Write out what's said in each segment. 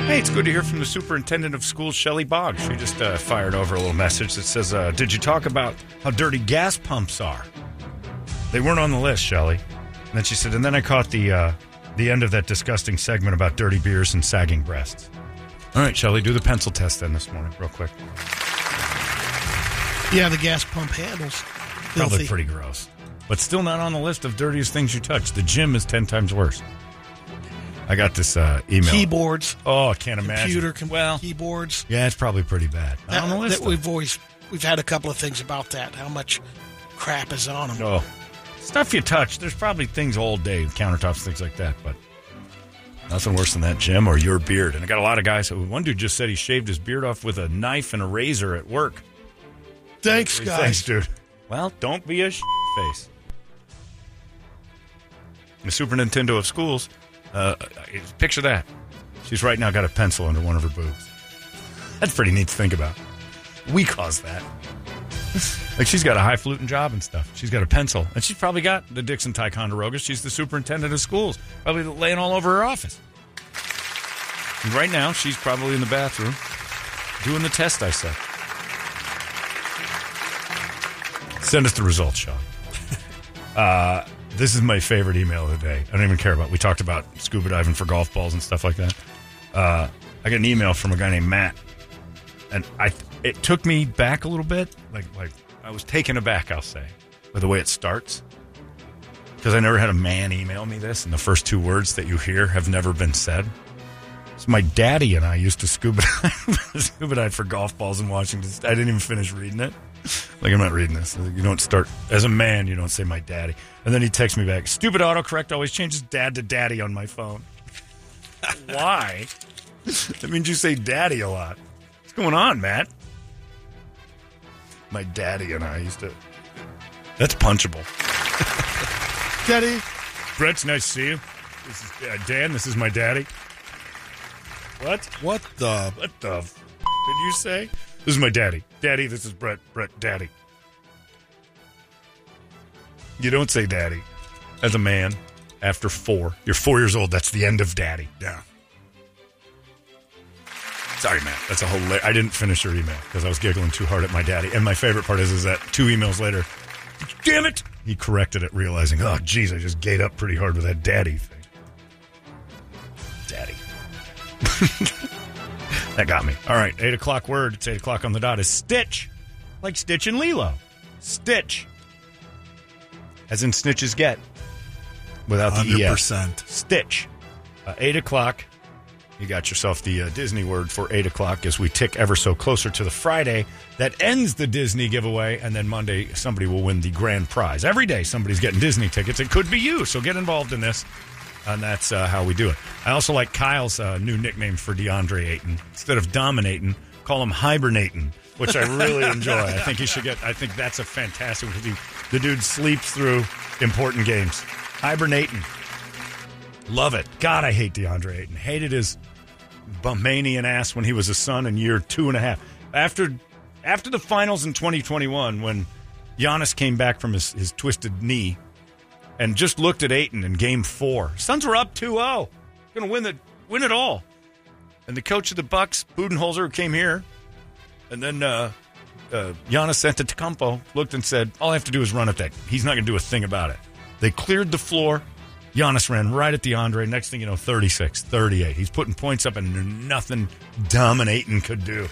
Hey, it's good to hear from the superintendent of schools, Shelley Boggs. She just fired over a little message that says, did you talk about how dirty gas pumps are? They weren't on the list, Shelley. And then she said, and then I caught the end of that disgusting segment about dirty beers and sagging breasts. All right, Shelley, do the pencil test then this morning, real quick. Yeah, the gas pump handles. Probably Filthy. pretty gross. But still not on the list of dirtiest things you touch. The gym is 10 times worse. I got this email. Keyboards. Oh, I can't imagine. Computer keyboards. Yeah, it's probably pretty bad. Not on the list. We've had a couple of things about that. How much crap is on them? Oh, stuff you touch. There's probably things all day, countertops, things like that. But nothing worse than that gym or your beard. And I got a lot of guys. One dude just said he shaved his beard off with a knife and a razor at work. Thanks, guys. Thanks, dude. Well, don't be a face. The superintendent of schools. Picture that. She's right now got a pencil under one of her boobs. That's pretty neat to think about. We caused that. Like, she's got a highfalutin job and stuff. She's got a pencil. And she's probably got the Dixon Ticonderoga. She's the superintendent of schools. Probably laying all over her office. And right now, she's probably in the bathroom doing the test I said. Send us the results, Sean. This is my favorite email of the day. I don't even care about. We talked about scuba diving for golf balls and stuff like that. I got an email from a guy named Matt, and it took me back a little bit. Like I was taken aback, I'll say, by the way it starts, because I never had a man email me this, and the first two words that you hear have never been said. So my daddy and I used to scuba dive for golf balls in Washington. I didn't even finish reading it. Like, I'm not reading this. You don't start, as a man, you don't say my daddy. And then he texts me back, stupid autocorrect always changes dad to daddy on my phone. Why? That means you say daddy a lot. What's going on, Matt? My daddy and I used to. That's punchable. Daddy. Brett, nice to see you. This is Dan, this is my daddy. What the did you say? This is my daddy. Daddy, this is Brett. Brett, daddy. You don't say daddy as a man after 4. You're 4 years old. That's the end of daddy. Yeah. Sorry, Matt. That's a whole... I didn't finish your email because I was giggling too hard at my daddy. And my favorite part is that 2 emails later, damn it, he corrected it, realizing, oh, geez, I just gate up pretty hard with that daddy thing. Daddy. That got me. All right, 8 o'clock word. It's 8 o'clock on the dot. Is Stitch. Like Stitch and Lilo. Stitch. As in snitches get. Without the 100%. ES. Stitch. 8 o'clock. You got yourself the Disney word for 8 o'clock as we tick ever so closer to the Friday that ends the Disney giveaway, and then Monday somebody will win the grand prize. Every day somebody's getting Disney tickets. It could be you, so get involved in this. And that's how we do it. I also like Kyle's new nickname for DeAndre Ayton. Instead of dominating, call him hibernating, which I really enjoy. I think he should get. I think that's a fantastic. The dude sleeps through important games. Hibernating. Love it. God, I hate DeAndre Ayton. Hated his Bumanian ass when he was a Sun in year 2.5. After the finals in 2021, when Giannis came back from his twisted knee, and just looked at Ayton in Game 4. Suns were up 2-0. Going to win it all. And the coach of the Bucks, Budenholzer, who came here, and then Giannis Antetokounmpo looked and said, all I have to do is run at that. He's not going to do a thing about it. They cleared the floor. Giannis ran right at DeAndre. Next thing you know, 36, 38. He's putting points up and nothing dominating could do.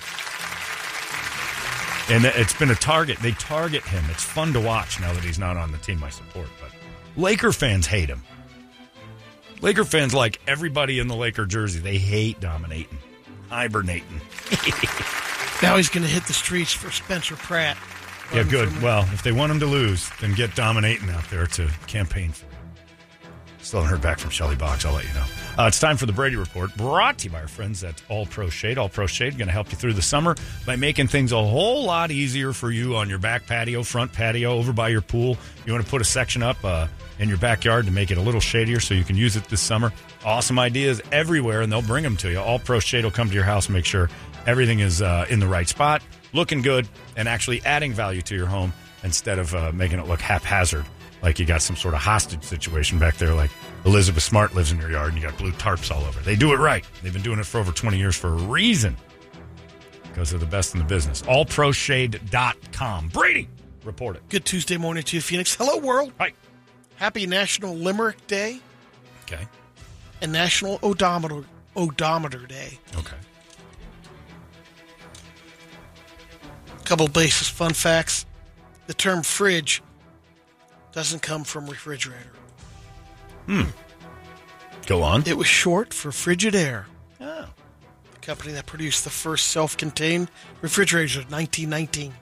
And it's been a target. They target him. It's fun to watch now that he's not on the team I support, but Laker fans hate him. Laker fans, like everybody in the Laker jersey, they hate dominating, hibernating. Now he's going to hit the streets for Spencer Pratt. Yeah, good. Well, if they want him to lose, then get dominating out there to campaign for him. Still haven't heard back from Shelley Boggs. I'll let you know. It's time for the Brady Report, brought to you by our friends at All Pro Shade. All Pro Shade going to help you through the summer by making things a whole lot easier for you on your back patio, front patio, over by your pool. You want to put a section up in your backyard to make it a little shadier so you can use it this summer. Awesome ideas everywhere, and they'll bring them to you. All Pro Shade will come to your house and make sure everything is in the right spot, looking good, and actually adding value to your home instead of making it look haphazard. Like you got some sort of hostage situation back there, like Elizabeth Smart lives in your yard and you got blue tarps all over. They do it right. They've been doing it for over 20 years for a reason. Because they're the best in the business. AllProShade.com. Brady, report it. Good Tuesday morning to you, Phoenix. Hello, world. Hi. Happy National Limerick Day Okay. and National Odometer Day. Okay. Couple basis fun facts. The term fridge doesn't come from refrigerator. Go on. It was short for Frigidaire, Oh. the company that produced the first self-contained refrigerators of 1919.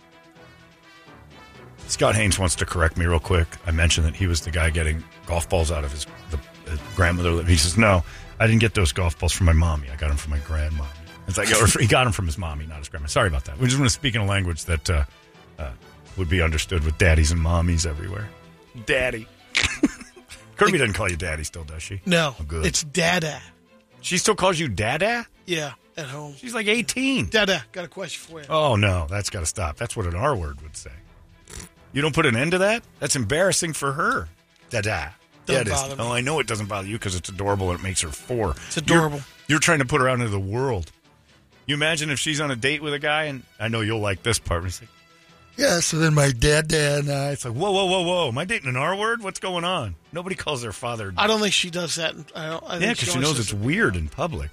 Scott Haynes wants to correct me real quick. I mentioned that he was the guy getting golf balls out of his grandmother. He says, no, I didn't get those golf balls from my mommy. I got them from my grandmommy. It's like, or he got them from his mommy, not his grandma. Sorry about that. We just want to speak in a language that would be understood with daddies and mommies everywhere. Daddy. Kirby doesn't call you daddy still, does she? No, Oh, good. it's Dada. She still calls you dada? Yeah, at home. She's like 18. Dada, got a question for you. Oh, no, that's got to stop. That's what an R word would say. You don't put an end to that? That's embarrassing for her. Dada. Doesn't Yeah, it bother is. me. Oh, I know it doesn't bother you because it's adorable and it makes her 4. It's adorable. You're trying to put her out into the world. You imagine if she's on a date with a guy, and I know you'll like this part. He's like, yeah, so then my dad and I. It's like, whoa. Am I dating an R word? What's going on? Nobody calls their father. I don't think she does that. I Yeah, think because she only knows says it's weird in public.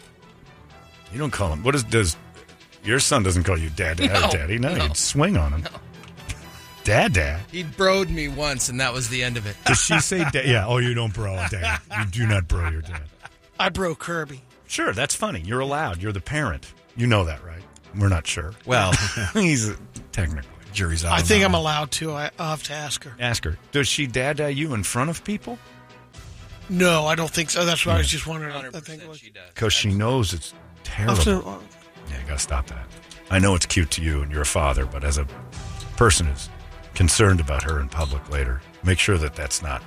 You don't call him. What does your son doesn't call you dad, No, daddy? No, no. you'd swing on him. Dad. He broed me once, and that was the end of it. Does she say dad? Yeah. Oh, you don't bro dad. You do not bro your dad. I bro Kirby. Sure, that's funny. You're allowed. You're the parent. You know that, right? We're not sure. Well, He's technically. jury's out. I on think that I'm one. allowed to. I'll have to ask her. Ask her. Does she dad you in front of people? No, I don't think so. That's what I was just wondering. I 100% think it was. she does. Because she knows it's I'll have terrible. to- Yeah, you got to stop that. I know it's cute to you and you're a father, but as a person who's concerned about her in public later, make sure that that's not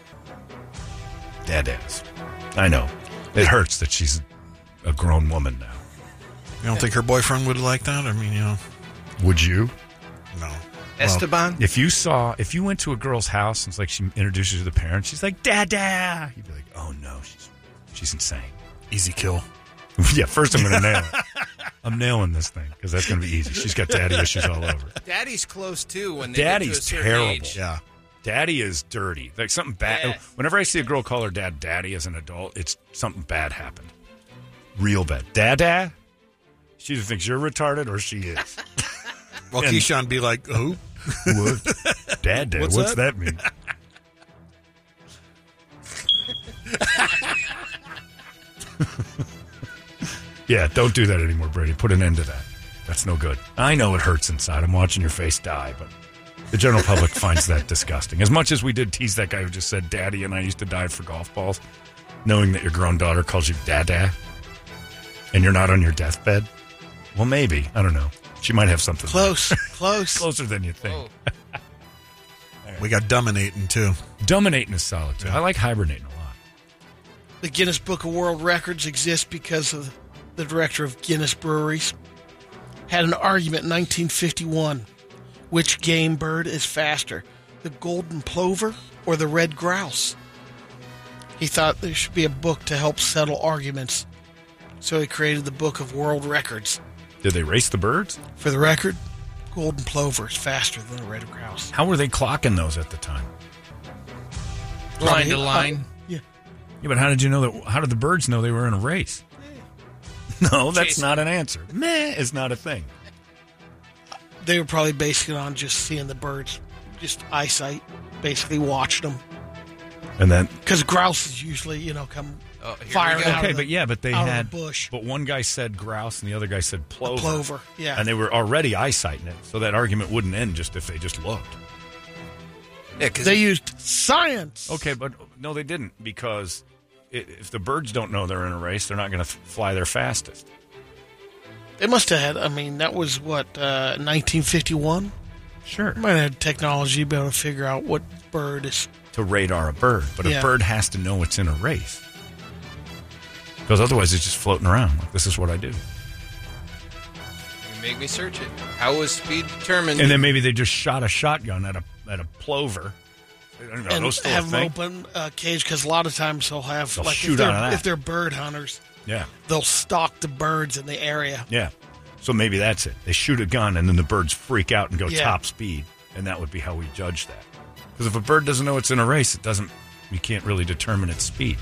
dad-ass. I know. It hurts that she's a grown woman now. You don't think her boyfriend would like that? I mean, Would you? no. Esteban? If you went to a girl's house and it's like she introduces you to the parents, she's like, Dada. You'd be like, oh no, she's insane. Easy kill. Yeah, first I'm going to nail it. I'm nailing this thing because that's going to be easy. She's got daddy issues all over. Daddy's close, too, when they Daddy's get to a certain terrible. age. Yeah. Daddy is dirty. Like something bad. Yes. Whenever I see a girl call her dad daddy as an adult, it's something bad happened. Real bad. Dada? She either thinks you're retarded or she is. Well, And- Keyshawn be like, who? What? Dad? What's What's that? that mean? Yeah, don't do that anymore, Brady. Put an end to that. That's no good. I know it hurts inside. I'm watching your face die, but the general public finds that disgusting. As much as we did tease that guy who just said daddy and I used to die for golf balls, knowing that your grown daughter calls you dada and you're not on your deathbed, well, maybe. I don't know. She might have something. Close. Closer than you think. Oh, We got dominating, too. Dominating is solid, too. I like hibernating a lot. The Guinness Book of World Records exists because of the director of Guinness Breweries had an argument in 1951. Which game bird is faster, the golden plover or the red grouse? He thought there should be a book to help settle arguments, so he created the Book of World Records. Did they race the birds? For the record, golden plover is faster than a red grouse. How were they clocking those at the time? line to line. Yeah. Yeah, but how did you know that? How did the birds know they were in a race? No, that's Chase. not an answer. Meh is not a thing. They were probably basing it on just seeing the birds, just eyesight, basically watched them. And then Because grouse is usually, come Oh, here we firing go. out okay, of the, but they out of had the bush. But one guy said grouse and the other guy said plover. Plover, yeah. And they were already eyesighting it, so that argument wouldn't end just if they just looked. Yeah, 'cause They used science. Okay, but no, they didn't because if the birds don't know they're in a race, they're not going to fly their fastest. They must have had, that was what, 1951? Sure. Might have had technology to be able to figure out what bird is. To radar a bird, but Yeah. a bird has to know it's in a race. Because otherwise it's just floating around. Like, this is what I do. You make me search it. How was speed determined? And then maybe they just shot a shotgun at a plover And and have them open cage because a lot of times they'll have They'll like shoot out of that. if they're bird hunters, Yeah. they'll stalk the birds in the area. Yeah. So maybe that's it. They shoot a gun and then the birds freak out and go Yeah. top speed. And that would be how we judge that. Because if a bird doesn't know it's in a race, you can't really determine its speed.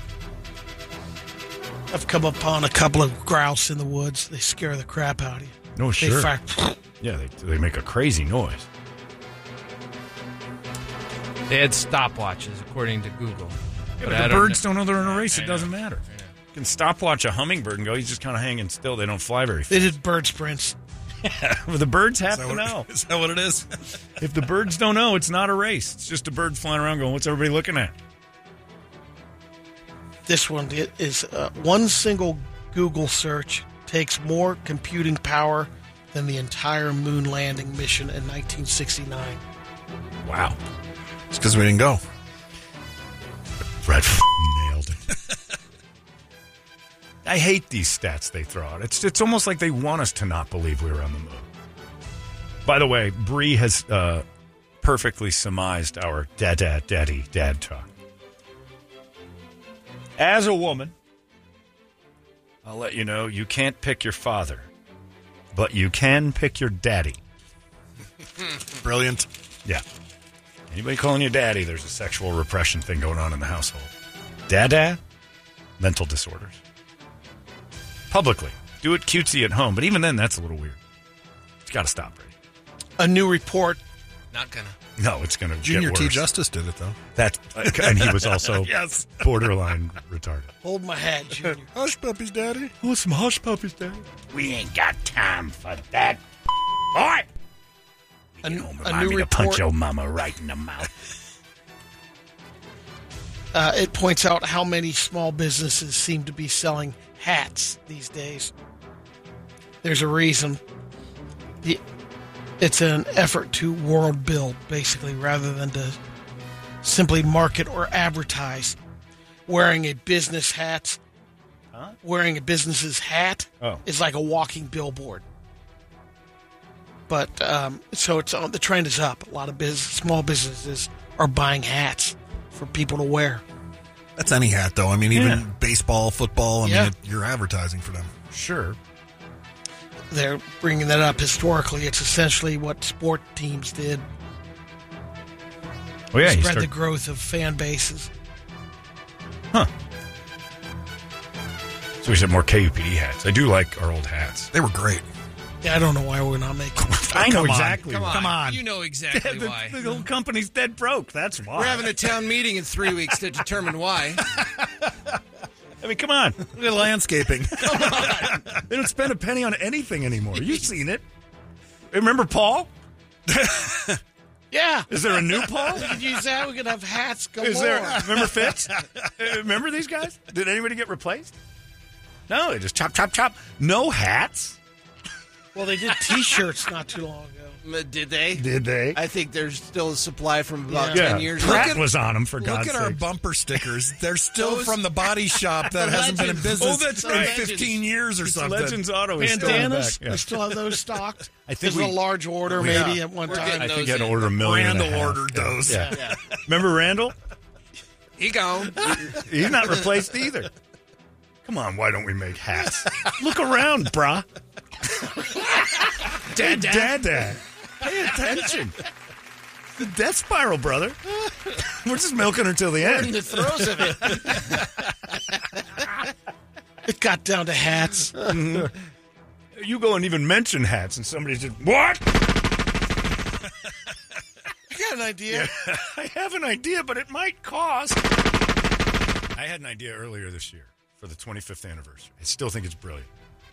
I've come upon a couple of grouse in the woods. They scare the crap out of you. No, They sure. fire. Yeah, they make a crazy noise. They had stopwatches, according to Google. Yeah, but I the don't birds know. don't know they're in a race. I It know. doesn't matter. You can stopwatch a hummingbird and go, he's just kind of hanging still. They don't fly very They fast. did bird sprints. Well, the birds have to know. Is that what it is? If the birds don't know, it's not a race. It's just a bird flying around going, what's everybody looking at? This one is one single Google search takes more computing power than the entire moon landing mission in 1969. Wow. It's because we didn't go. Brett nailed it. I hate these stats they throw out. It's almost like they want us to not believe we were on the moon. By the way, Bree has perfectly surmised our dad talk. As a woman, I'll let you know, you can't pick your father, but you can pick your daddy. Brilliant. Yeah. Anybody calling you daddy, there's a sexual repression thing going on in the household. Dada, mental disorders. Publicly. Do it cutesy at home, but even then, that's a little weird. It's got to stop, Brady. A new report. Not gonna. No, it's going to Junior get T. worse. Justice did it, though. That, and he was also Yes. borderline retarded. Hold my hat, Junior. Hush puppies, Daddy. Oh, some hush puppies, Daddy. We ain't got time for that. Boy! A Remind new me to punch report. your mama right in the mouth. It points out how many small businesses seem to be selling hats these days. There's a reason. It's an effort to world build, basically, rather than to simply market or advertise. Wearing a business hat, wearing a business's hat is like a walking billboard. But so it's the trend is up. A lot of small businesses are buying hats for people to wear. That's any hat, though. I mean, even baseball, football, I mean, you're advertising for them. Sure. They're bringing that up historically. It's essentially what sport teams did. Oh, yeah. Spread the growth of fan bases. Huh. So we should have more KUPD hats. I do like our old hats. They were great. Yeah, I don't know why we're not making I know Come on. exactly. Come why. on. You know exactly why. The whole company's dead broke. That's why. We're having a town meeting in 3 weeks to determine why. I mean, come on. Look at landscaping. They don't spend a penny on anything anymore. You've seen it. Remember Paul? Yeah. Is there a new Paul? We could use that. We could have hats galore. Is there? Remember Fitz? Remember these guys? Did anybody get replaced? No, they just chop, chop, chop. No hats. Well, they did T-shirts not too long ago. Did they? Did they? I think there's still a supply from about Yeah. 10 years Pratt ago. was on them, for Look God's at sake. our bumper stickers. They're still Those- from the body shop that hasn't been in Legends. business Oh, that's in right. 15 years or something. Legends Auto is still in the Bandanas, back. Yeah. we still have those stocked. I think There's we- a large order maybe at one We're time. getting I think those you had to in. order a million and a Randall half. ordered those. Yeah. Remember Randall? He gone. He's not replaced either. Come on, why don't we make hats? Look around, brah. Dad. Pay attention. The death spiral, brother. We're just milking her till the In end. the throes of it. It got down to hats. You go and even mention hats, and somebody said, "What?" I got an idea. I have an idea, but it might cost. I had an idea earlier this year for the 25th anniversary. I still think it's brilliant.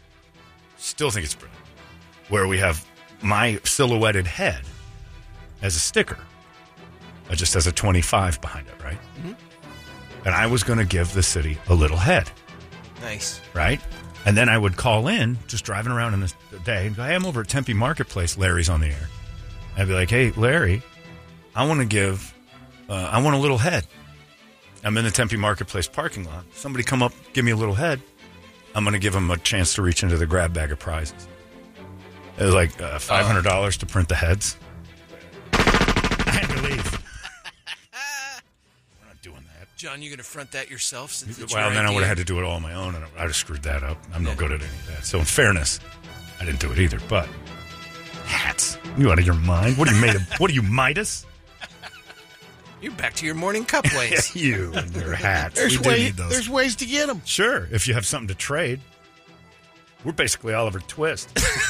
Where we have my silhouetted head as a sticker. It just has a 25 behind it, right? Mm-hmm. And I was going to give the city a little head, Nice. right? And then I would call in, just driving around in the day, and go, "Hey, I'm over at Tempe Marketplace. Larry's on the air." I'd be like, "Hey, Larry, I want a little head. I'm in the Tempe Marketplace parking lot. Somebody come up, give me a little head. I'm going to give them a chance to reach into the grab bag of prizes." It was like $500 to print the heads. I had to leave. John, you going to front that yourself? Since it's Well, your then I idea? would have had to do it all on my own, and I'd have screwed that up. I'm no good at any of that. So in fairness, I didn't do it either. But hats, you out of your mind? What are you made of? What are you, Midas? You're back to your morning cup ways. You and your hats. There's ways to get them. Sure, if you have something to trade. We're basically Oliver Twist.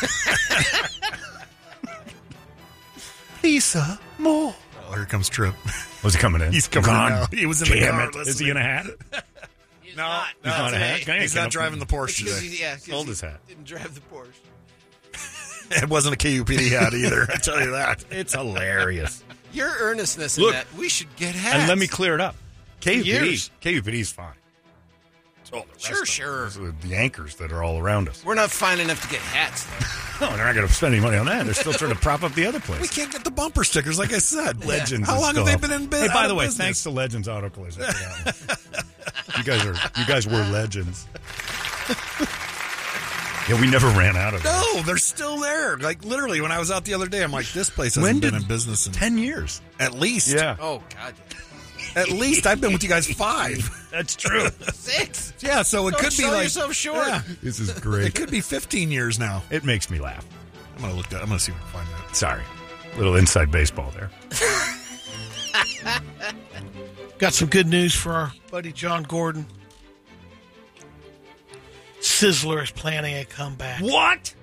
Lisa Moore. Oh, here comes Trip. Was he coming in? He's coming in now. He was in the Damn car it. Is listening. he in a hat? He's No, not. He's not a hat. He's not driving the Porsche Because today. Sold his hat. Didn't drive the Porsche. It wasn't a KUPD hat either, I tell you that. It's hilarious. Your earnestness in Look, that, we should get hats. And let me clear it up. Years. KUPD's fine. It's all the rest of Sure. them. Those are the anchors that are all around us. We're not fine enough to get hats, though. No, they're not going to spend any money on that. They're still trying to prop up the other place. We can't get the bumper stickers, like I said. Legends. How is long still have they up. been in business? Hey, by the way, thanks to Legends Auto Collision for that one. You guys were legends. Yeah, we never ran out of it. No, they're still there. Like, literally, when I was out the other day, I'm like, this place hasn't been in business in 10 years. at least. Yeah, Oh, God. At least. I've been with you guys 5. that's true. 6. Yeah, so it Don't could be sell like... yourself short. Yeah, This is it great. could be 15 years now. It makes me laugh. I'm going to see if I can find that. Sorry. Little inside baseball there. Got some good news for our buddy John Gordon. Sizzler is planning a comeback. What?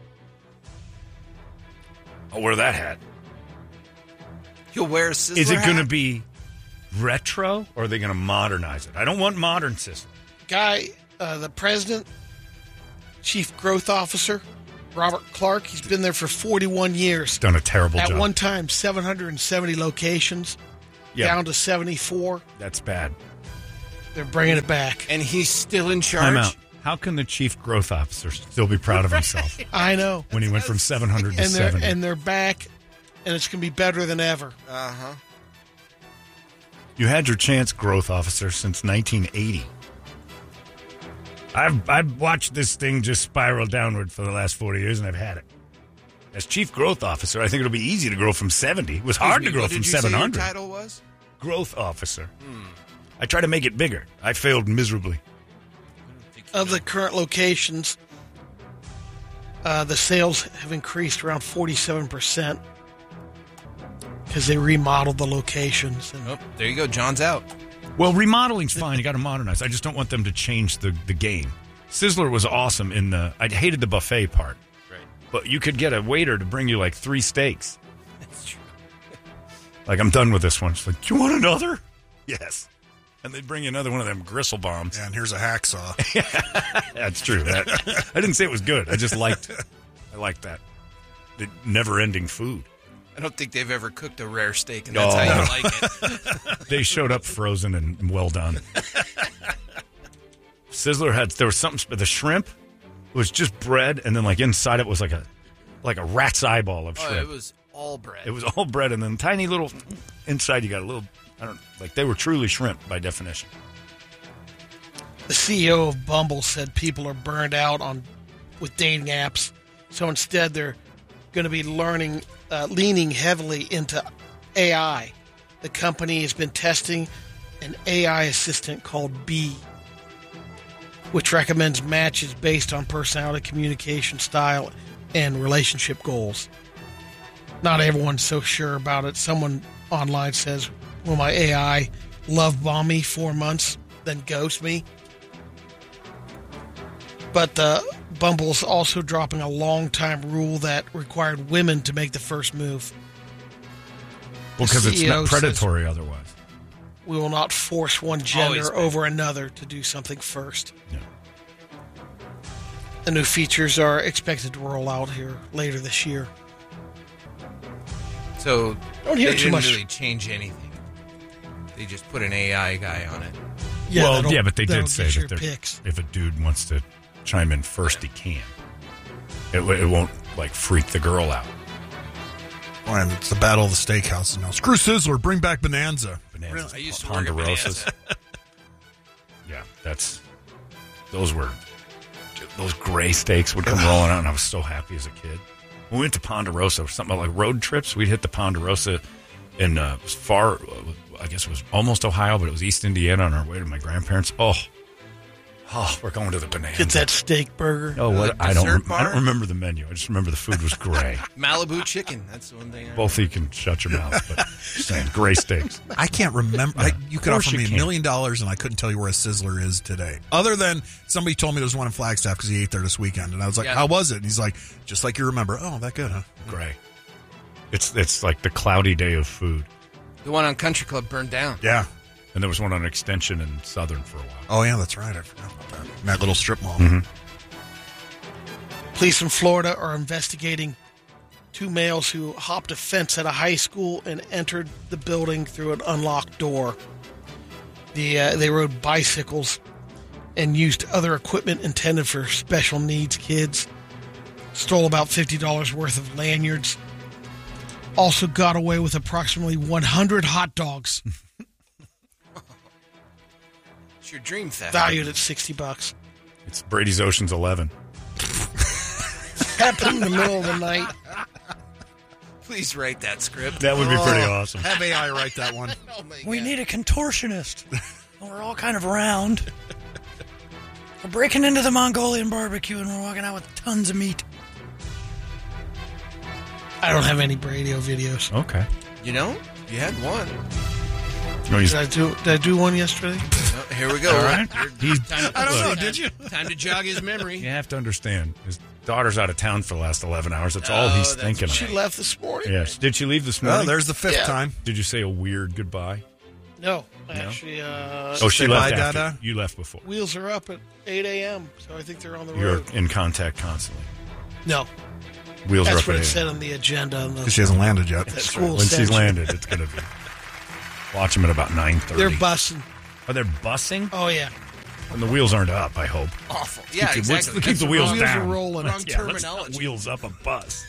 I'll wear that hat. You'll wear a Sizzler Is it going to hat? be retro or are they going to modernize it? I don't want modern system. Guy, the president, chief growth officer, Robert Clark, he's been there for 41 years. Done a terrible At job. one time, 770 locations, Yeah. down to 74. That's bad. They're bringing it back. And he's still in charge? Time out. How can the chief growth officer still be proud of himself I know. when he went from 700 to And 70? they're back, and it's going to be better than ever. Uh-huh. You had your chance, growth officer, since 1980. I've watched this thing just spiral downward for the last 40 years, and I've had it. As chief growth officer, I think it'll be easy to grow from 70. It was hard to grow What from did you say 700. your title was? Growth officer. I tried to make it bigger. I failed miserably. Of the current locations, the sales have increased around 47% because they remodeled the locations. And Oh, there you go. John's out. Well, remodeling's fine. You got to modernize. I just don't want them to change the game. Sizzler was awesome in the... I hated the buffet part. Right. But you could get a waiter to bring you like 3 steaks. That's true. Like, I'm done with this one. She's like, do you want another? Yes. And they'd bring you another one of them gristle bombs. And here's a hacksaw. That's true. I didn't say it was good. I just liked that. The never-ending food. I don't think they've ever cooked a rare steak, and Oh. that's how you like it. They showed up frozen and well done. Sizzler there was something, the shrimp was just bread, and then like inside it was like a rat's eyeball of shrimp. Oh, it was all bread. It was all bread, and then tiny little inside. You got a little. I don't like they were truly shrimp by definition. the CEO of Bumble said people are burned out with dating apps, so instead they're going to be leaning heavily into AI. The company has been testing an AI assistant called Bee, which recommends matches based on personality, communication style, and relationship goals. Not everyone's so sure about it. Someone online says, will my AI love bomb me 4 months, then ghost me? But Bumble's also dropping a long-time rule that required women to make the first move. Well, because it's not CEO says- predatory otherwise. We will not force one Always gender been. over another to do something first. Yeah. The new features are expected to roll out here later this year. So Don't hear they too didn't much. really change anything. They just put an AI guy on it. But they that'll did say get your that picks. if a dude wants to chime in first, he can. It won't like freak the girl out. And it's the battle of the steakhouses now. Screw Sizzler, bring back Bonanza. Bananas, I used to work at Ponderosas. Bonanza. Yeah, those gray steaks would come rolling out, and I was so happy as a kid. When we went to Ponderosa, something like road trips, we'd hit the Ponderosa in it was far, I guess it was almost Ohio, but it was East Indiana on our way to my grandparents. Oh, we're going to the Bonanza. Get that steak burger. Oh, what? I don't bar? remember the menu. I just remember the food was gray. Malibu chicken. That's the one thing. Both of you can shut your mouth, but just saying, gray steaks. I can't remember. You could Of course offer me you $1 million, and I couldn't tell you where a Sizzler is today. Other than somebody told me there's one in Flagstaff because he ate there this weekend, and I was like, "How was it?" And he's like, "Just like you remember." Oh, that good, huh? Gray. It's like the cloudy day of food. The one on Country Club burned down. Yeah. And there was one on Extension in Southern for a while. Oh yeah, that's right. I forgot about that. In that little strip mall. Mm-hmm. Police in Florida are investigating 2 males who hopped a fence at a high school and entered the building through an unlocked door. They rode bicycles and used other equipment intended for special needs kids. Stole about $50 worth of lanyards. Also got away with approximately 100 hot dogs, It's your dream theft. valued at $60. It's Brady's Ocean's 11. Happened in the middle of the night. Please write that script. That would be pretty awesome. Have AI write that one. Oh my We God. need a contortionist. We're all kind of around. We're breaking into the Mongolian barbecue and we're walking out with tons of meat. I don't have any radio videos. Okay. You know, you had one. No, he's, Did I do one yesterday? Oh, here we go. all right. He's, I don't know. Did you? Time to jog his memory. You have to understand, his daughter's out of town for the last 11 hours. That's all he's that's thinking She of. left this morning. Yes. Did she leave this Well, morning? there's the 5th time. Did you say a weird goodbye? No, actually, Oh, she Say left bye, after. Dada? You left before. wheels are up at 8 a.m., so I think they're on the You're road. in contact constantly. No, Wheels are that's up what at it 8. said on the agenda. On Because she the hasn't landed yet. school When she's section. landed, it's going to be. Watch them at about 9:30. They're bussing. Are they bussing? Oh, yeah. And the wheels aren't up, I hope. Awful. Yeah, Keep the- exactly. Keep the wheels wheels down. are rolling. Wrong Let's terminology. not wheels up a bus.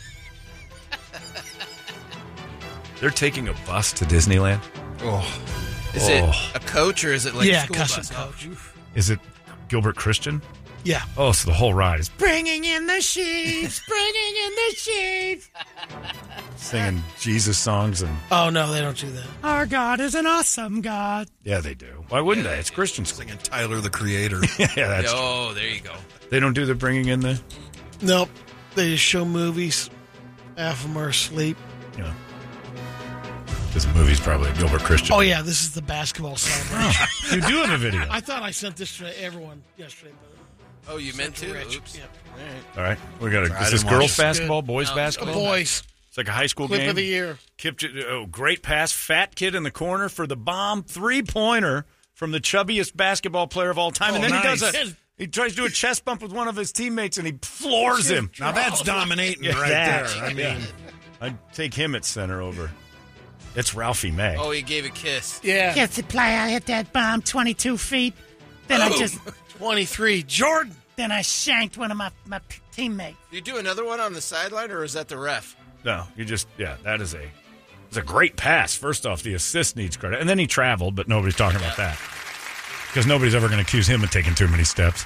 They're taking a bus to Disneyland? Is it a coach or is it like Yeah, a school custom bus? coach. Is it Gilbert Christian? Yeah. Oh, so the whole ride is bringing in the sheep, bringing in the sheep. Singing Jesus songs and Oh, no, they don't do that. Our God is an awesome God. yeah, they do. Why wouldn't they? It's Christian school. Singing Tyler the Creator. Yeah, that's true. Oh, there you go. They don't do the bringing in the, Nope. They just show movies. Half of them are asleep. you know. Because the movie's probably Gilbert Christian. Oh, yeah, this is the basketball celebration. You do have a video. I thought I sent this to everyone yesterday, but Oh, you meant to? Rich. Oops. Yeah. All right. All right. We got I is this didn't watch girls it. basketball, boys No, basketball? boys. It's like a high school Clip game. of the year. Great pass. Fat kid in the corner for the bomb. 3-pointer from the chubbiest basketball player of all time. And then he does nice. he tries to do a chest bump with one of his teammates and he floors him. Now that's dominating Yeah, right that. there. I mean, I'd take him at center over. It's Ralphie May. Oh, he gave a kiss. Yeah. Yes, the play. I hit that bomb 22 feet. Then I 23. Jordan. then I shanked one of my teammates. Do you do another one on the sideline or is that the ref? No, that is it's a great pass. First off, the assist needs credit. And then he traveled, but nobody's talking about that. Because nobody's ever going to accuse him of taking too many steps.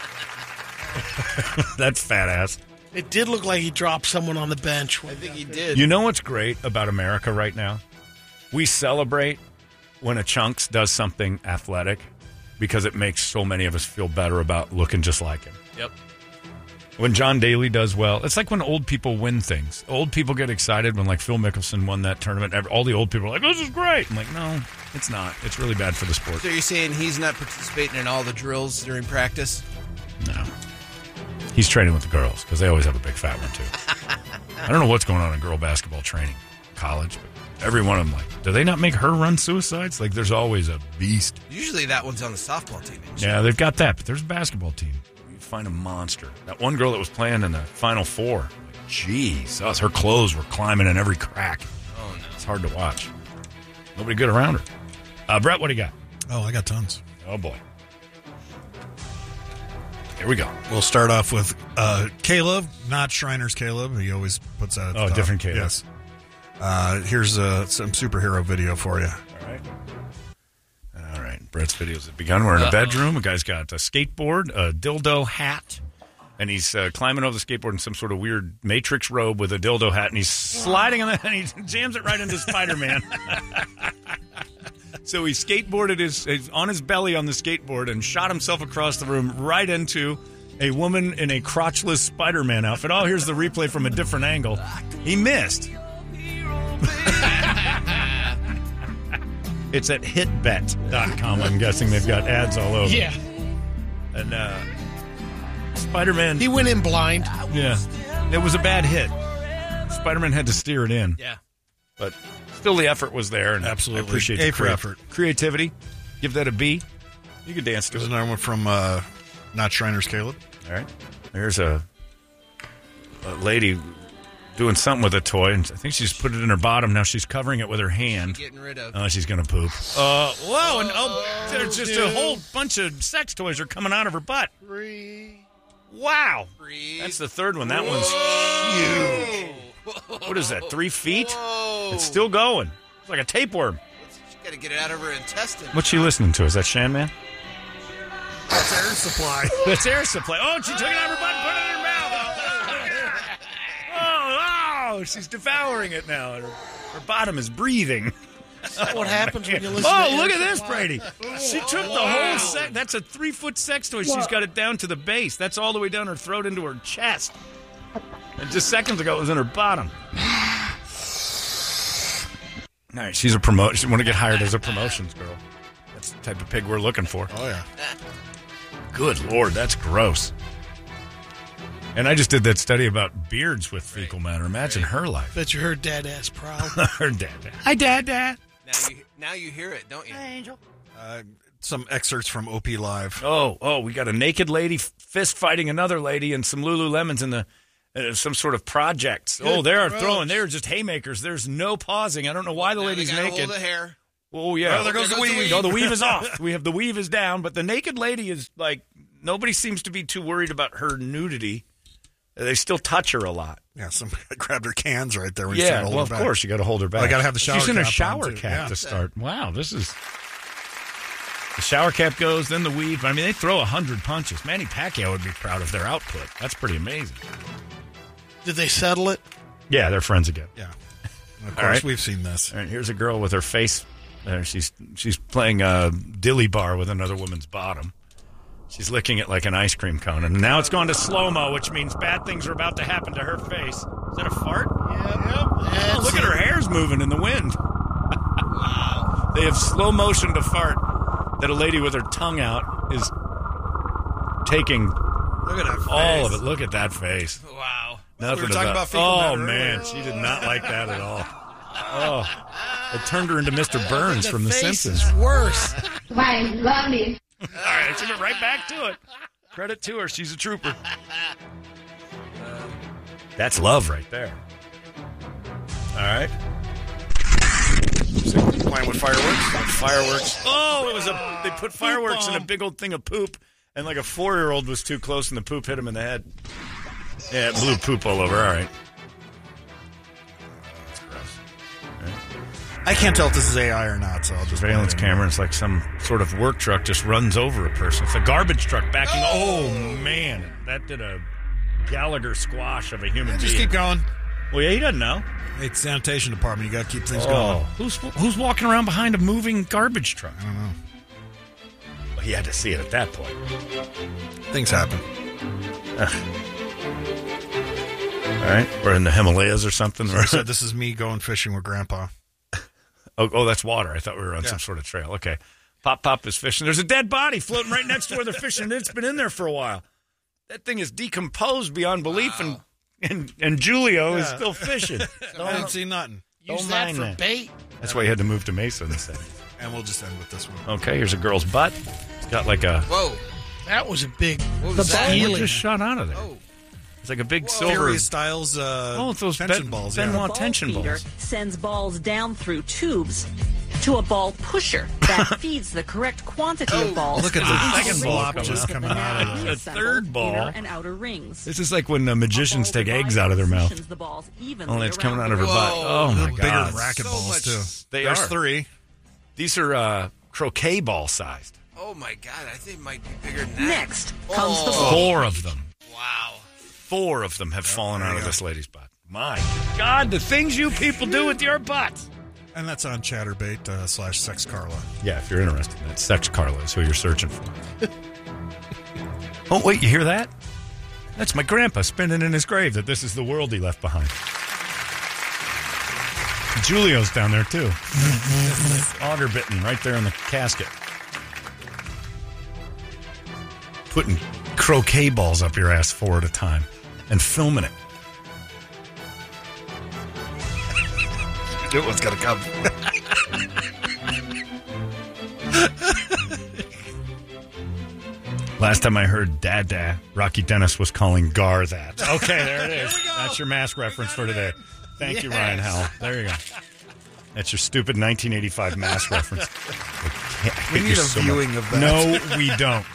That fat ass. It did look like he dropped someone on the bench. I think he did. You know what's great about America right now? We celebrate when a Chunks does something athletic because it makes so many of us feel better about looking just like him. Yep. When John Daly does well, it's like when old people win things. Old people get excited when, like, Phil Mickelson won that tournament. All the old people are like, this is great. I'm like, no, it's not. It's really bad for the sport. So you're saying he's not participating in all the drills during practice? No. He's training with the girls because they always have a big fat one, too. I don't know what's going on in girl basketball training, college, but every one of them, like, do they not make her run suicides? Like, there's always a beast. Usually that one's on the softball team. Yeah, they've got that, but there's a basketball team. You find a monster. That one girl that was playing in the Final Four, like, Jesus, her clothes were climbing in every crack. Oh, no. It's hard to watch. Nobody good around her. Brett, what do you got? oh, I got tons. Oh, boy. Here we go. We'll start off with Caleb, not Shriner's Caleb. He always puts that at the top. Different Caleb. Yes. Here's some superhero video for you. All right. All right. Brett's videos have begun. We're in a bedroom. A guy's got a skateboard, a dildo hat, And he's climbing over the skateboard in some sort of weird Matrix robe with a dildo hat, and he's sliding on that, and he jams it right into Spider-Man. So he skateboarded his on his belly on the skateboard and shot himself across the room right into a woman in a crotchless Spider-Man outfit. Oh, here's the replay from a different angle. He missed. It's at hitbet.com. I'm guessing they've got ads all over. Yeah. And Spider-Man... He went in blind. Yeah. It was a bad hit. Spider-Man had to steer it in. Yeah. But still the effort was there. And Absolutely. I appreciate A the for effort. Creativity. Give that a B. You can dance to There's it. another one from Not Shriners Caleb. All right. There's a lady doing something with a toy, and I think she's put it in her bottom. Now she's covering it with her hand. Getting rid of. Oh, she's going to poop. Whoa, and there's just a whole bunch of sex toys are coming out of her butt. Wow. Breathe. That's the third one. That one's huge. What is that, 3 feet? Whoa. It's still going. It's like a tapeworm. She's got to get it out of her intestine. What's she listening to? Is that Shan Man? That's Air Supply. That's Air Supply. Oh, she took it out of her butt and put it in her mouth. Oh, she's devouring it now. Her bottom is breathing. What happens when you listen to Look Air at this, Supply? Brady. She took the whole sex. That's a 3-foot sex toy. She's got it down to the base. That's all the way down her throat into her chest. And just seconds ago, it was in her bottom. All right, she's a promoter. She want to get hired as a promotions girl. That's the type of pig we're looking for. Oh, yeah. Good Lord, that's gross. And I just did that study about beards with fecal matter. Imagine her life. Bet you heard Dad ass proud. Her dad. Hi, Dad. Now you hear it, don't you? Angel. Some excerpts from OP Live. Oh, we got a naked lady fist fighting another lady and some Lululemons in the some sort of projects. They're throwing. They're just haymakers. There's no pausing. I don't know why the lady's they gotta naked. Hold the hair. Oh, yeah. Oh, there goes the weave. No, the weave is off. We have the weave is down, but the naked lady is like, nobody seems to be too worried about her nudity. They still touch her a lot. Yeah, somebody grabbed her cans right there. When you started Well, holding of her back. course, you got to hold her back. I gotta have the shower She's in a cap shower on, too. cap Yeah. to start. Wow, this is... The shower cap goes, then the weave. I mean, they throw 100 punches. Manny Pacquiao would be proud of their output. That's pretty amazing. Did they settle it? Yeah, they're friends again. Yeah. And of All course, right. we've seen this. All right, here's a girl with her face. She's playing a dilly bar with another woman's bottom. She's licking it like an ice cream cone. And now it's gone to slow-mo, which means bad things are about to happen to her face. Is that a fart? Yep. Look at her hair's moving in the wind. They have slow motion to fart that a lady with her tongue out is taking Look at that face. all of it. Look at that face. Wow. Nothing We were talking about fecal oh, matter man. earlier. She did not like that at all. Oh, it turned her into Mr. Burns from The face Simpsons. is worse. Why, lovely. All right, I took it right back to it. Credit to her. She's a trooper. That's love right there. All right. Playing with fireworks. Fireworks. Oh, they put fireworks in a big old thing of poop, and like a 4-year-old was too close, and the poop hit him in the head. Yeah, it blew poop all over. All right. That's gross. I can't tell if this is AI or not, so I'll just Surveillance camera. It's like some sort of work truck just runs over a person. It's a garbage truck backing. Oh man, that did a Gallagher squash of a human Just being. keep going. Well, yeah, he doesn't know. It's sanitation department. You got to keep things Oh, going. who's walking around behind a moving garbage truck? I don't know. Well, he had to see it at that point. Things happen. All right, we're in the Himalayas or something. I said this is me going fishing with Grandpa. Oh, that's water. I thought we were on some sort of trail. Okay. Pop is fishing. There's a dead body floating right next to where they're fishing. It's been in there for a while. That thing is decomposed beyond belief, and Julio is still fishing. I didn't see nothing. Use Don't that mind for that. bait. That's why you had to move to Mesa in the 70s. And we'll just end with this one. Okay, here's a girl's butt. It's got like a... Whoa. That was a big. What was that? What Healing. just shot out of there? Oh. It's like a big silver... Fury Styles it's those tension balls. Benoit Yeah. Ball tension feeder balls. sends balls down through tubes to a ball pusher that feeds the correct quantity of balls. Look at into the the second ring ball just coming out of and the assembled third ball. inner and outer rings. This is like when A magicians ball take eggs divider out of their mouth. positions the balls evenly Only it's coming around out of her the butt. Whoa. Oh, my Bigger God. than racket So balls, much- too. They There's are. 3. These are croquet ball sized. Oh my God! I think it might be bigger than that. Next comes the Oh. ball. 4 of them. Wow. 4 of them have fallen out of this lady's butt. My God, the things you people do with your butts. And that's on Chatterbait / Sex Carla. Yeah, if you're interested in that, Sex Carla is who you're searching for. Oh, wait, you hear that? That's my grandpa spinning in his grave that this is the world he left behind. Julio's down there, too. Auger bitten right there in the casket. Putting croquet balls up your ass 4 at a time and filming it. New one's got to come. Last time I heard Dada, Rocky Dennis was calling Gar that. Okay, there it is. That's your mask reference for today. Thank you, Ryan Howell. There you go. That's your stupid 1985 mask reference. We need a viewing of that. No, we don't.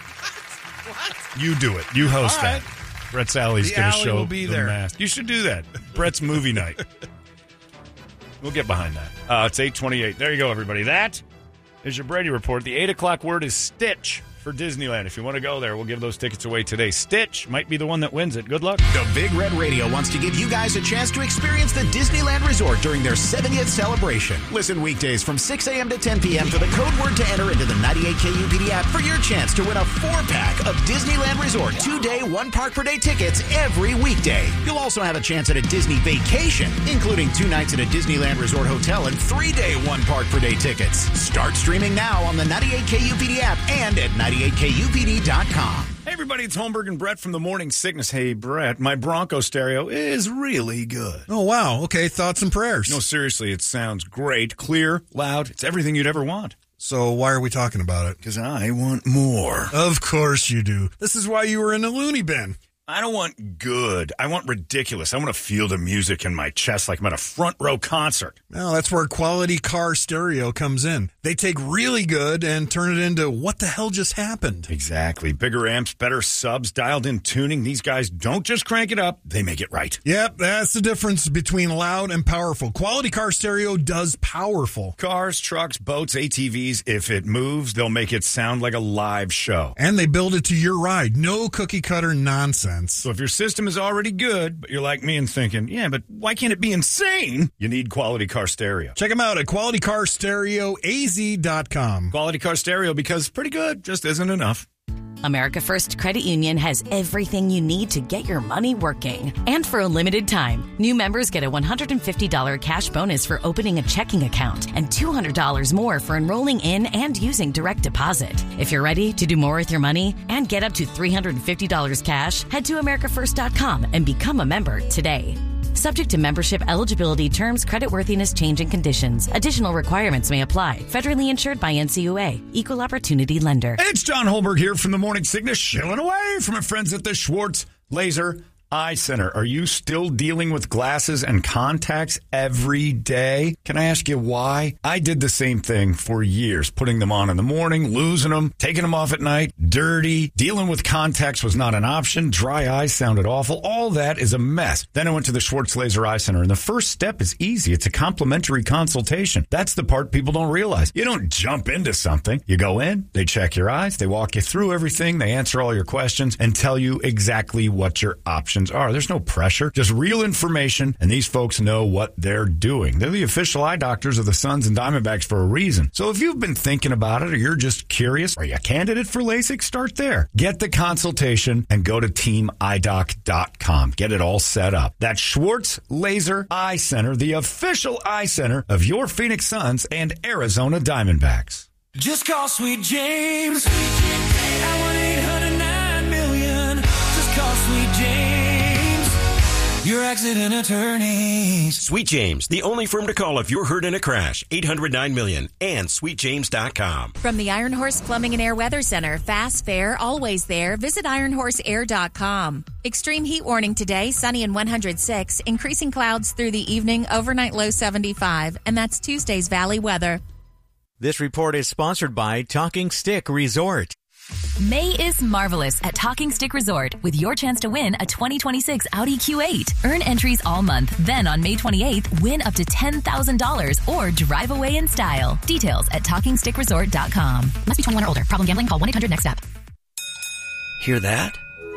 You do it. You host that. Brett Sally's going to show will be the there. mask. You should do that. Brett's movie night. We'll get behind that. It's 8:28. There you go, everybody. That is your Brady Report. The 8 o'clock word is Stitch for Disneyland. If you want to go there, we'll give those tickets away today. Stitch might be the one that wins it. Good luck. The Big Red Radio wants to give you guys a chance to experience the Disneyland Resort during their 70th celebration. Listen weekdays from 6 a.m. to 10 p.m. for the code word to enter into the 98 KUPD app for your chance to win a 4-pack of Disneyland Resort 2-day, 1 park per day tickets every weekday. You'll also have a chance at a Disney vacation, including 2 nights at a Disneyland Resort hotel and 3-day, 1 park per day tickets. Start streaming now on the 98 KUPD app and at 98KUPD.com. Hey, everybody, it's Holmberg and Brett from the Morning Sickness. Hey, Brett, my Bronco stereo is really good. Oh, wow. Okay, thoughts and prayers. No, seriously, it sounds great, clear, loud. It's everything you'd ever want. So why are we talking about it? Because I want more. Of course you do. This is why you were in a loony bin. I don't want good. I want ridiculous. I want to feel the music in my chest like I'm at a front row concert. Well, that's where Quality Car Stereo comes in. They take really good and turn it into what the hell just happened. Exactly. Bigger amps, better subs, dialed in tuning. These guys don't just crank it up, they make it right. Yep, that's the difference between loud and powerful. Quality Car Stereo does powerful. Cars, trucks, boats, ATVs, if it moves, they'll make it sound like a live show. And they build it to your ride. No cookie cutter nonsense. So if your system is already good, but you're like me and thinking, yeah, but why can't it be insane? You need Quality Car Stereo. Check them out at QualityCarStereoAZ.com. Quality Car Stereo, because pretty good just isn't enough. America First Credit Union has everything you need to get your money working. And for a limited time, new members get a $150 cash bonus for opening a checking account and $200 more for enrolling in and using direct deposit. If you're ready to do more with your money and get up to $350 cash, head to AmericaFirst.com and become a member today. Subject to membership eligibility terms, creditworthiness, change and conditions. Additional requirements may apply. Federally insured by NCUA. Equal Opportunity Lender. Hey, it's John Holberg here from the Morning Sickness, shilling away from our friends at the Schwartz Laser Eye Center. Are you still dealing with glasses and contacts every day? Can I ask you why? I did the same thing for years, putting them on in the morning, losing them, taking them off at night, dirty. Dealing with contacts was not an option. Dry eyes sounded awful. All that is a mess. Then I went to the Schwartz Laser Eye Center, and the first step is easy. It's a complimentary consultation. That's the part people don't realize. You don't jump into something. You go in, they check your eyes, they walk you through everything, they answer all your questions, and tell you exactly what your options are. There's no pressure, just real information, and these folks know what they're doing. They're the official eye doctors of the Suns and Diamondbacks for a reason. So if you've been thinking about it or you're just curious, are you a candidate for LASIK? Start there. Get the consultation and go to teamidoc.com. Get it all set up. That's Schwartz Laser Eye Center, the official eye center of your Phoenix Suns and Arizona Diamondbacks. Just call Sweet James at 1-800-9-million. Just call Sweet James, your accident attorneys. Sweet James, the only firm to call if you're hurt in a crash. 800-9-million and sweetjames.com. From the Iron Horse Plumbing and Air Weather Center, fast, fair, always there. Visit ironhorseair.com. Extreme heat warning today, sunny and 106. Increasing clouds through the evening, overnight low 75. And that's Tuesday's Valley weather. This report is sponsored by Talking Stick Resort. May is marvelous at Talking Stick Resort with your chance to win a 2026 Audi Q8. Earn entries all month. Then on May 28th, win up to $10,000 or drive away in style. Details at TalkingStickResort.com. Must be 21 or older. Problem gambling? Call 1-800-NEXT-STEP. Hear that?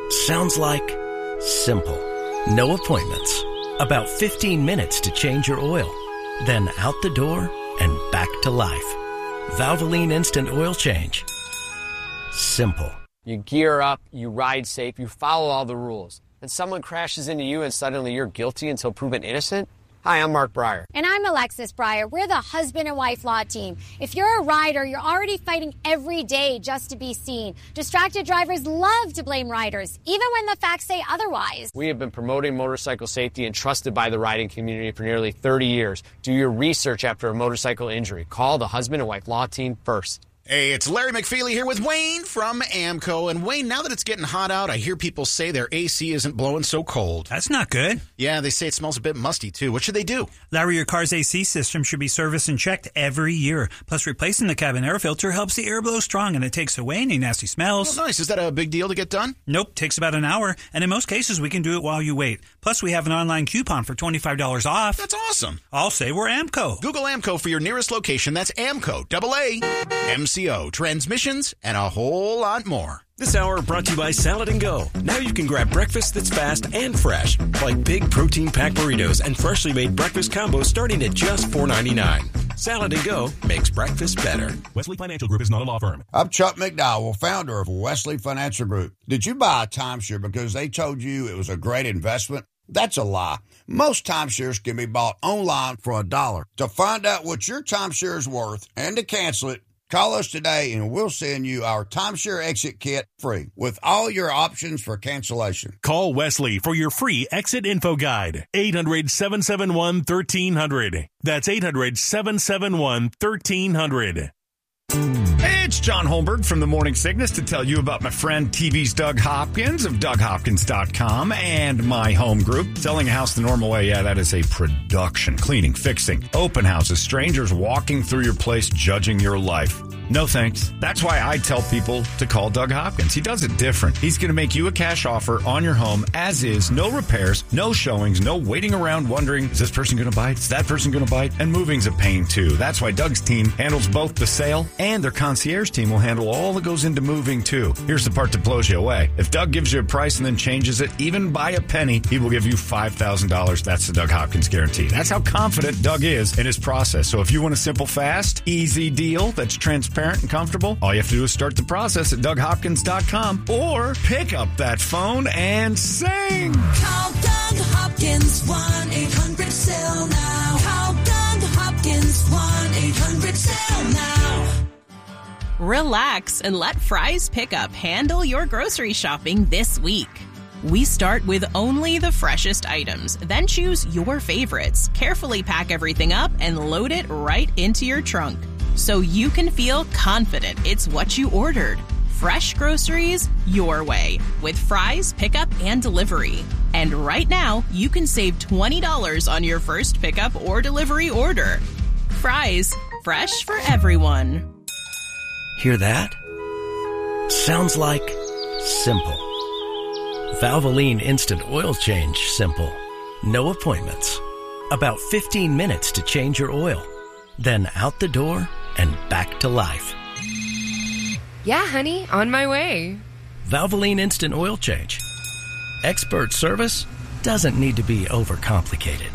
Sounds like simple. No appointments. About 15 minutes to change your oil. Then out the door and back to life. Valvoline Instant Oil Change. Simple. You gear up, you ride safe, you follow all the rules. Then someone crashes into you and suddenly you're guilty until proven innocent? Hi, I'm Mark Breyer. And I'm Alexis Breyer. We're the husband and wife law team. If you're a rider, you're already fighting every day just to be seen. Distracted drivers love to blame riders, even when the facts say otherwise. We have been promoting motorcycle safety and trusted by the riding community for nearly 30 years. Do your research after a motorcycle injury. Call the husband and wife law team first. Hey, it's Larry McFeely here with Wayne from AMCO. And Wayne, now that it's getting hot out, I hear people say their AC isn't blowing so cold. That's not good. Yeah, they say it smells a bit musty, too. What should they do? Larry, your car's AC system should be serviced and checked every year. Plus, replacing the cabin air filter helps the air blow strong, and it takes away any nasty smells. Oh, nice. Is that a big deal to get done? Nope. Takes about an hour, and in most cases, we can do it while you wait. Plus, we have an online coupon for $25 off. That's awesome. I'll say we're AMCO. Google AMCO for your nearest location. That's AMCO, AA, MCO, transmissions, and a whole lot more. This hour brought to you by Salad and Go. Now you can grab breakfast that's fast and fresh, like big protein-packed burritos and freshly made breakfast combos starting at just $4.99. Salad and Go makes breakfast better. Wesley Financial Group is not a law firm. I'm Chuck McDowell, founder of Wesley Financial Group. Did you buy a timeshare because they told you it was a great investment? That's a lie. Most timeshares can be bought online for $1. To find out what your timeshare is worth and to cancel it, call us today and we'll send you our timeshare exit kit free with all your options for cancellation. Call Wesley for your free exit info guide. 800-771-1300. That's 800-771-1300. Hey, it's John Holmberg from the Morning Sickness to tell you about my friend TV's Doug Hopkins of DougHopkins.com and my home group. Selling a house the normal way, yeah, that is a production. Cleaning, fixing, open houses, strangers walking through your place, judging your life. No thanks. That's why I tell people to call Doug Hopkins. He does it different. He's going to make you a cash offer on your home as is. No repairs, no showings, no waiting around wondering, is this person going to bite? Is that person going to bite? And moving's a pain too. That's why Doug's team handles both the sale and their concierge team will handle all that goes into moving too. Here's the part that blows you away. If Doug gives you a price and then changes it, even by a penny, he will give you $5,000. That's the Doug Hopkins guarantee. That's how confident Doug is in his process. So if you want a simple, fast, easy deal that's transparent and comfortable, all you have to do is start the process at DougHopkins.com or pick up that phone and sing. Call Doug Hopkins, 1-800-SALE now. Call Doug Hopkins, 1-800-SALE now. Relax and let Fry's Pickup handle your grocery shopping this week. We start with only the freshest items, then choose your favorites, carefully pack everything up, and load it right into your trunk, so you can feel confident it's what you ordered. Fresh groceries your way with Fry's Pickup and Delivery. And right now, you can save $20 on your first pickup or delivery order. Fry's, fresh for everyone. Hear that? Sounds like simple. Valvoline Instant Oil Change simple. No appointments. About 15 minutes to change your oil. Then out the door and back to life. Yeah, honey, on my way. Valvoline Instant Oil Change. Expert service doesn't need to be overcomplicated.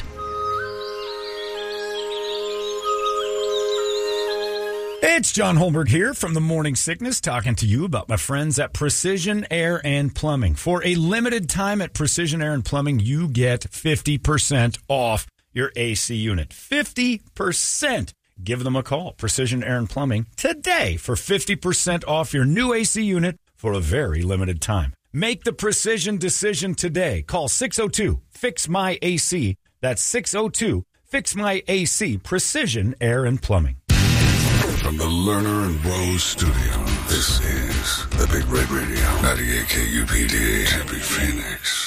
It's John Holmberg here from the Morning Sickness talking to you about my friends at Precision Air and Plumbing. For a limited time at Precision Air and Plumbing, you get 50% off your AC unit. 50%. Give them a call, Precision Air and Plumbing, today for 50% off your new AC unit for a very limited time. Make the precision decision today. Call 602-FIX-MY-AC. That's 602-FIX-MY-AC, Precision Air and Plumbing. From the Lerner and Rose studio, this is the Big Red Radio, 98 KUPD, Tempe, Phoenix.